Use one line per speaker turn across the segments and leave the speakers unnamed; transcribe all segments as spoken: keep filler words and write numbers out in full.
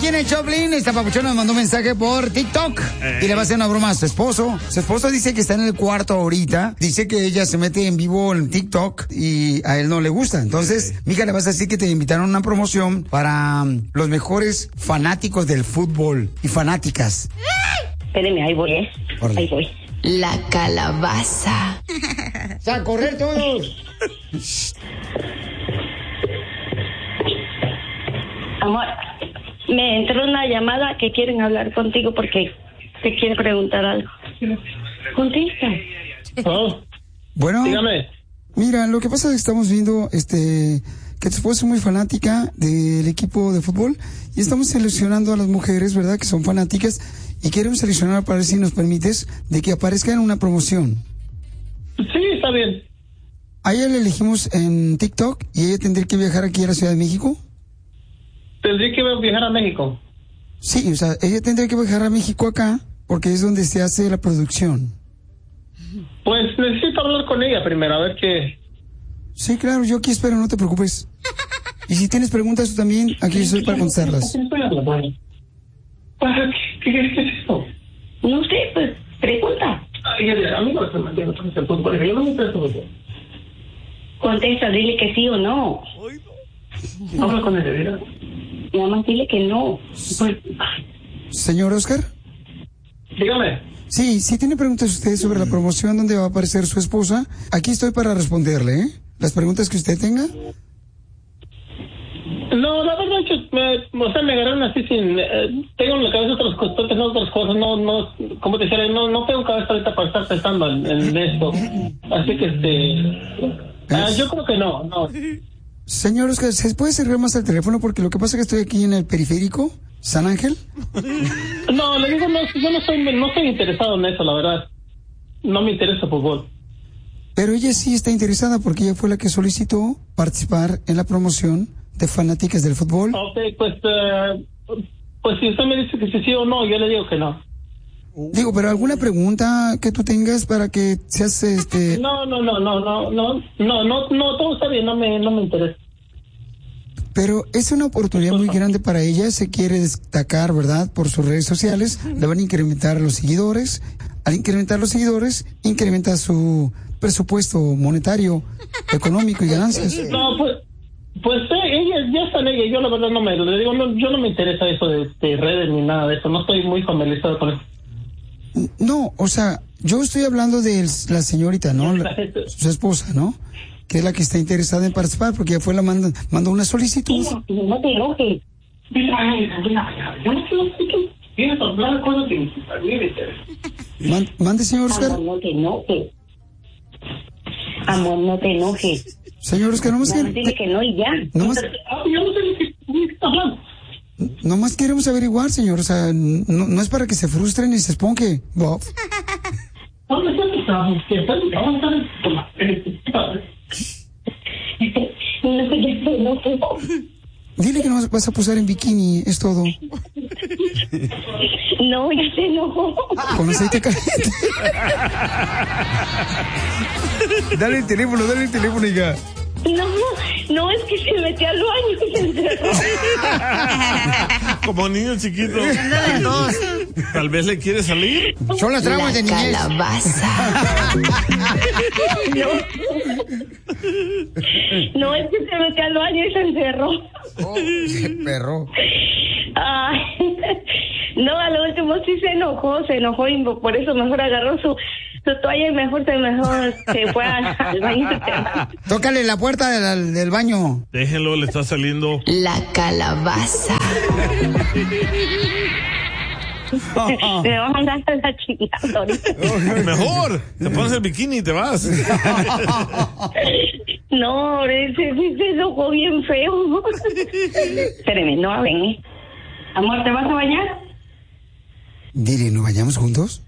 en el Choplin, esta papuchona nos mandó un mensaje por TikTok y le va a hacer una broma a su esposo. Su esposo dice que está en el cuarto ahorita. Dice que ella se mete en vivo en TikTok y a él no le gusta. Entonces, mija, le vas a decir que te invitaron a una promoción para um, los mejores fanáticos del fútbol y fanáticas.
Espérenme, ahí voy, ¿eh? Ahí voy.
La calabaza.
O sea, a correr todos.
Amor, me entró una llamada que quieren hablar contigo porque te quieren preguntar algo. Contesta.
Oh.
Bueno,
dígame.
Mira, lo que pasa es que estamos viendo este que tu esposa es muy fanática del equipo de fútbol y estamos seleccionando a las mujeres, ¿verdad? Que son fanáticas y queremos seleccionar para ver si nos permites de que aparezca en una promoción.
Sí, está bien.
A ella le elegimos en TikTok y ella tendría que viajar aquí a la Ciudad de México.
¿Tendría que viajar a México?
Sí, o sea, ella tendría que viajar a México acá porque es donde se hace la producción.
Pues necesito hablar con ella primero, a ver qué...
Sí, claro, yo aquí espero, no te preocupes. Y si tienes preguntas tú también, aquí estoy para contestarlas.
¿Para qué? ¿Qué es eso?
No sé, pues, pregunta.
Ay, a mí no me está mandando el fútbol, yo no me interesa el fútbol.
Contesta, dile que sí o no.
Habla con ella, mira.
Nada más dile que no. Pues...
Señor Oscar.
Dígame.
Sí, si tiene preguntas usted sobre la promoción donde va a aparecer su esposa, aquí estoy para responderle, ¿eh? Las preguntas que usted tenga.
No, la verdad que me, o sea, me agarraron así sin... Eh, tengo en la cabeza otras cosas, estoy pensando otras cosas, no, no, como te decía, no, no tengo cabeza ahorita para estar pensando en, en esto. Así que, este... Ah, yo creo que no, no.
Señor Oscar, ¿se puede acercar más al teléfono? Porque lo que pasa es que estoy aquí en el periférico, San Ángel.
No, le digo, no, yo no estoy, no estoy interesado en eso, la verdad. No me interesa el fútbol.
Pero ella sí está interesada porque ella fue la que solicitó participar en la promoción de fanáticas del fútbol.
Ok, pues, uh, pues si usted me dice que sí, sí o no, yo le digo que no.
Digo, pero alguna pregunta que tú tengas para que seas este...
No, no, no, no, no, no, no, no, no, todo está bien, no me, no me interesa.
Pero es una oportunidad muy grande para ella, se quiere destacar, ¿verdad? Por sus redes sociales, le van a incrementar los seguidores. Al incrementar los seguidores, incrementa su presupuesto monetario, económico y ganancias.
No, pues, pues eh, ella, ya está en ella, yo la verdad no me, le digo, no, yo no me interesa eso de, de redes ni nada de eso, no estoy muy familiarizado con eso.
No, o sea, yo estoy hablando de la señorita, ¿no? La, su esposa, ¿no? Que es la que está interesada en participar, porque ella fue la manda, mandó una solicitud.
No, no te enojes.
Yo no sé qué quieres hablar cosas que a mí me interesan.
Man, mande, señor Oscar.
Amor, no te enojes. Amor, no te enojes.
Señor Oscar, nomás
que... Dile que no y ya.
Nomás,
yo no sé de qué estás hablando.
Nomás queremos averiguar, señor, o sea, no, no es para que se frustren y se esponje, Bob.
No, ya no, no.
Dile que no vas a posar en bikini, es todo.
No, ya se enojó.
Con aceite caliente. Dale el teléfono, dale el teléfono, hija.
No, no, es que se metió al baño y se encerró.
Como niño chiquito. Tal vez le quiere salir.
Son las traumas de niñez.
Calabaza.
No. No, es que se metió al baño y se encerró.
Oh, perro.
Ay, no, a lo último sí se enojó, se enojó y por eso mejor agarró su, su toalla y mejor se mejor se fue al, al baño.
Tócale la puerta del, del baño.
Déjenlo, le está saliendo.
La calabaza.
Me vas a andar a la chingada ahorita.
Mejor, te pones el bikini y te vas.
No, ese sí se enojó bien feo. Espérame, no hablen, ¿eh? Amor, ¿te vas a bañar?
Dile, ¿no vayamos juntos?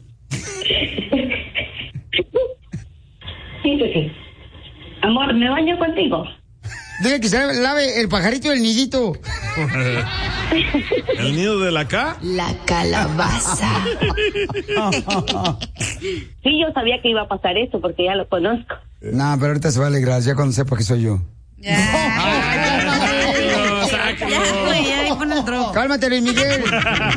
Sí, sí, sí. Amor, ¿me baño contigo?
Dile que se lave el pajarito del nidito.
¿El nido de la K?
La calabaza.
Sí, yo sabía que iba a pasar eso porque ya lo conozco.
No, pero ahorita se va a alegrar ya cuando sepa que soy yo.
Ya, ya, ya, ya, ya, en el drop.
Cálmate, Luis Miguel.